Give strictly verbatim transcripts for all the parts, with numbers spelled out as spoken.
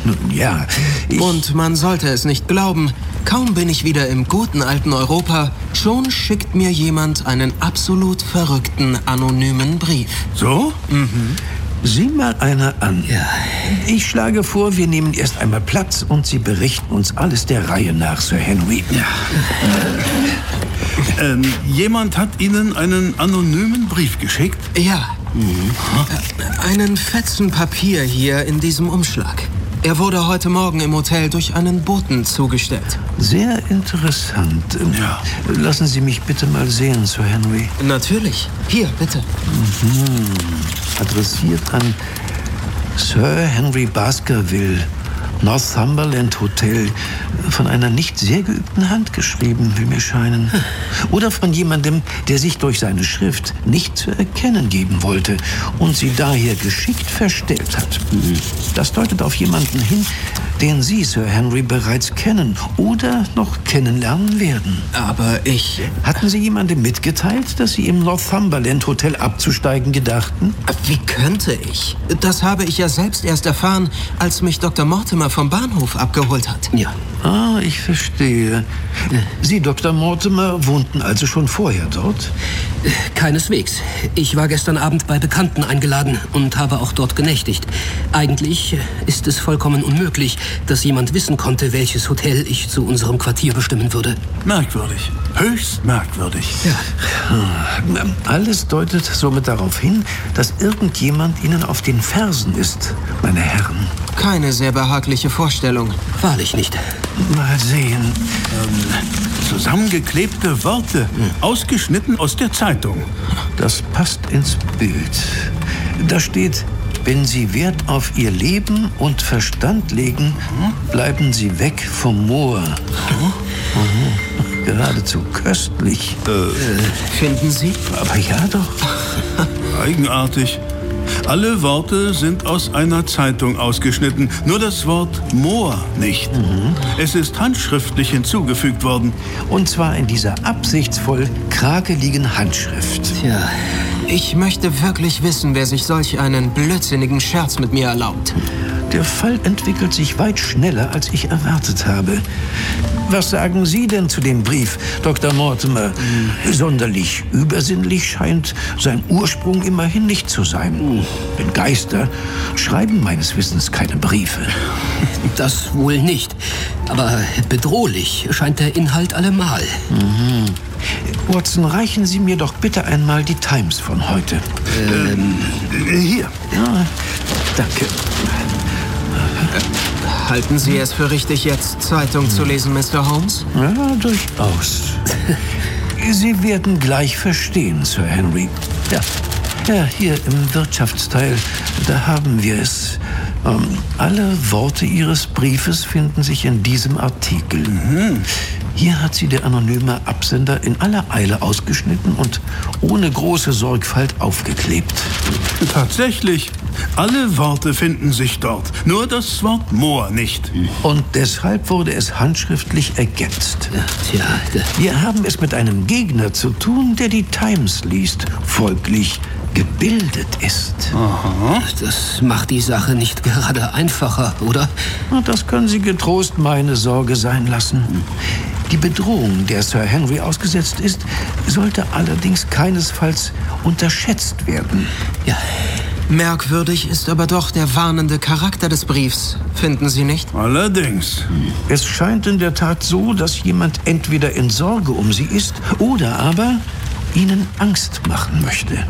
Nun ja, ich... Und man sollte es nicht glauben, kaum bin ich wieder im guten alten Europa, schon schickt mir jemand einen absolut verrückten, anonymen Brief. So? Mhm. Sieh mal einer an. Ja. Ich schlage vor, wir nehmen erst einmal Platz und Sie berichten uns alles der Reihe nach, Sir Henry. Ja. Äh, ähm, jemand hat Ihnen einen anonymen Brief geschickt? Ja. Mhm. Einen Fetzen Papier hier in diesem Umschlag. Er wurde heute Morgen im Hotel durch einen Boten zugestellt. Sehr interessant. Ja. Lassen Sie mich bitte mal sehen, Sir Henry. Natürlich. Hier, bitte. Mhm. Adressiert an Sir Henry Baskerville, Northumberland Hotel. Von einer nicht sehr geübten Hand geschrieben, will mir scheinen. Oder von jemandem, der sich durch seine Schrift nicht zu erkennen geben wollte und sie daher geschickt verstellt hat. Das deutet auf jemanden hin, den Sie, Sir Henry, bereits kennen oder noch kennenlernen werden. Aber ich... Hatten Sie jemandem mitgeteilt, dass Sie im Northumberland Hotel abzusteigen gedachten? Wie könnte ich? Das habe ich ja selbst erst erfahren, als mich Doktor Mortimer vom Bahnhof abgeholt hat. Ja. Ah, ich verstehe. Sie, Doktor Mortimer, wohnten also schon vorher dort? Keineswegs. Ich war gestern Abend bei Bekannten eingeladen und habe auch dort genächtigt. Eigentlich ist es vollkommen unmöglich, dass jemand wissen konnte, welches Hotel ich zu unserem Quartier bestimmen würde. Merkwürdig. Höchst merkwürdig. Ja. Alles deutet somit darauf hin, dass irgendjemand Ihnen auf den Fersen ist, meine Herren. Keine sehr behagliche Vorstellung. Wahrlich nicht. Mal sehen. Ähm, zusammengeklebte Worte, hm. ausgeschnitten aus der Zeitung. Das passt ins Bild. Da steht: Wenn Sie Wert auf Ihr Leben und Verstand legen, bleiben Sie weg vom Moor. Mhm. Geradezu köstlich. Äh, Finden Sie? Aber ja doch. Eigenartig. Alle Worte sind aus einer Zeitung ausgeschnitten, nur das Wort Moor nicht. Mhm. Es ist handschriftlich hinzugefügt worden. Und zwar in dieser absichtsvoll krakeligen Handschrift. Tja, ich möchte wirklich wissen, wer sich solch einen blödsinnigen Scherz mit mir erlaubt. Der Fall entwickelt sich weit schneller, als ich erwartet habe. Was sagen Sie denn zu dem Brief, Doktor Mortimer? Hm. Sonderlich übersinnlich scheint sein Ursprung immerhin nicht zu sein. Denn Geister schreiben meines Wissens keine Briefe. Das wohl nicht. Aber bedrohlich scheint der Inhalt allemal. Mhm. Watson, reichen Sie mir doch bitte einmal die Times von heute. Ähm, äh, hier. Ja, danke. Halten Sie es für richtig, jetzt Zeitung zu lesen, Mister Holmes? Ja, durchaus. Sie werden gleich verstehen, Sir Henry. Ja, ja, hier im Wirtschaftsteil, da haben wir es. Ähm, alle Worte Ihres Briefes finden sich in diesem Artikel. Mhm. Hier hat sie der anonyme Absender in aller Eile ausgeschnitten und ohne große Sorgfalt aufgeklebt. Tatsächlich. Alle Worte finden sich dort, nur das Wort Moor nicht. Und deshalb wurde es handschriftlich ergänzt. Tja, wir haben es mit einem Gegner zu tun, der die Times liest, folglich gebildet ist. Aha. Das macht die Sache nicht gerade einfacher, oder? Das können Sie getrost meine Sorge sein lassen. Die Bedrohung, der Sir Henry ausgesetzt ist, sollte allerdings keinesfalls unterschätzt werden. Ja. Merkwürdig ist aber doch der warnende Charakter des Briefs, finden Sie nicht? Allerdings. Es scheint in der Tat so, dass jemand entweder in Sorge um Sie ist oder aber Ihnen Angst machen möchte.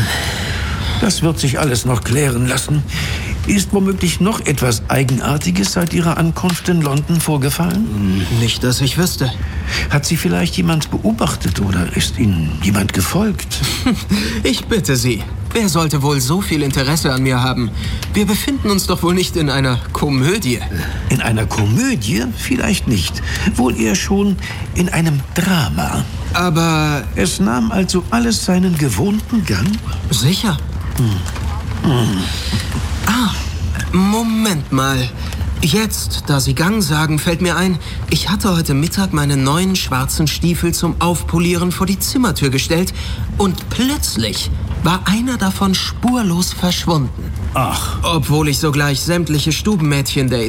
Das wird sich alles noch klären lassen. Ist womöglich noch etwas Eigenartiges seit Ihrer Ankunft in London vorgefallen? Nicht, dass ich wüsste. Hat Sie vielleicht jemand beobachtet oder ist Ihnen jemand gefolgt? Ich bitte Sie. Wer sollte wohl so viel Interesse an mir haben? Wir befinden uns doch wohl nicht in einer Komödie. In einer Komödie? Vielleicht nicht. Wohl eher schon in einem Drama. Aber... Es nahm also alles seinen gewohnten Gang? Sicher. Hm. Hm. Ah, Moment mal. Jetzt, da Sie Gang sagen, fällt mir ein, ich hatte heute Mittag meine neuen schwarzen Stiefel zum Aufpolieren vor die Zimmertür gestellt und plötzlich war einer davon spurlos verschwunden. Ach. Obwohl ich sogleich sämtliche Stubenmädchen der